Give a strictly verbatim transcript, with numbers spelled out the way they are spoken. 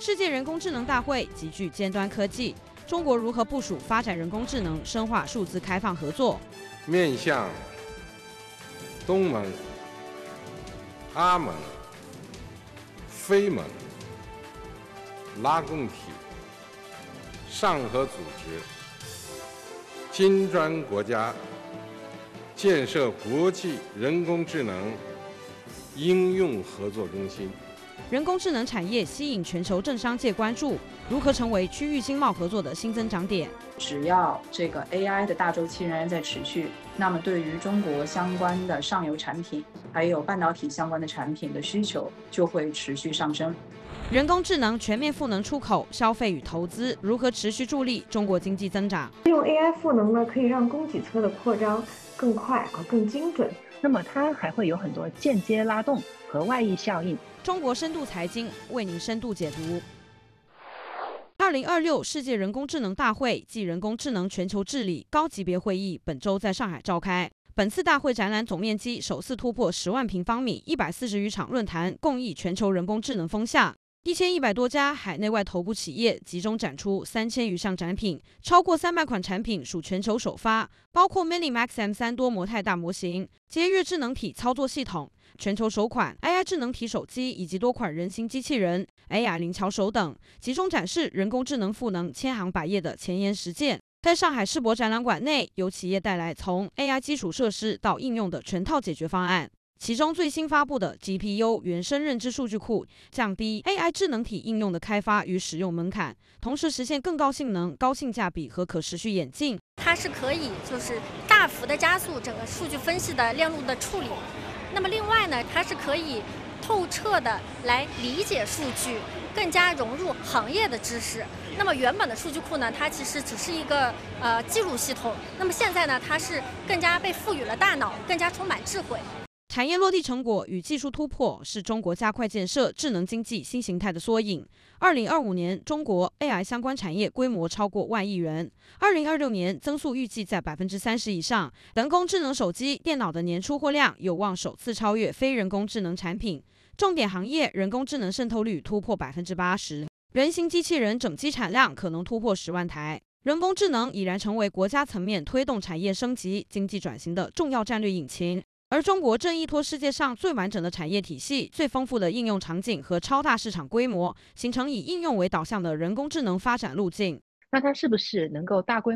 世界人工智能大会极具尖端科技，中国如何部署发展人工智能，深化数字开放合作？ 面向东盟、阿盟、非盟、拉共体、上合组织、金砖国家，建设国际人工智能应用合作中心。 人工智能产业吸引全球政商界关注，如何成为区域经贸合作的新增长点？ 只要这个 A I 的大周期仍然在持续，那么对于中国相关的上游产品，还有半导体相关的产品的需求就会持续上升。 人工智能全面赋能出口、消费与投资，如何持续助力中国经济增长？ 用 A I 赋能呢，可以让供给侧的扩张更快啊，更精准。 那么它还会有很多间接拉动和外溢效应。 中国深度财经为您深度解读。二零二六世界人工智能大会暨人工智能全球治理高级别会议本周在上海召开。本次大会展览总面积首次突破十万平方米，一百四十余场论坛共议全球人工智能风向。一千一百多家海内外头部企业集中展出三千余项展品，超过三百款产品属全球首发，包括 Mini Max M 三多模态大模型、捷悦智能体操作系统、全球首款 A I 智能体手机以及多款人形机器人、A R 灵巧手等，集中展示人工智能赋能千行百业的前沿实践。在上海世博展览馆内，由企业带来从 A I 基础设施到应用的全套解决方案。其中最新发布的 G P U 原生认知数据库，降低 A I 智能体应用的开发与使用门槛，同时实现更高性能、高性价比和可持续演进。 它是可以就是大幅的加速整个数据分析的链路的处理。那么另外呢，它是可以透彻的来理解数据，更加融入行业的知识。那么原本的数据库呢，它其实只是一个呃记录系统。那么现在呢，它是更加被赋予了大脑，更加充满智慧。 产业落地成果与技术突破是中国加快建设智能经济新形态的缩影。二零二五年，中国 A I 相关产业规模超过万亿元。二零二六年增速预计在百分之三十以上。人工智能手机、电脑的年出货量有望首次超越非人工智能产品。重点行业人工智能渗透率突破百分之八十，人形机器人整机产量可能突破十万台。人工智能已然成为国家层面推动产业升级、经济转型的重要战略引擎。而中国正依托世界上最完整的产业体系、最丰富的应用场景和超大市场规模，形成以应用为导向的人工智能发展路径。 那它是不是能够大规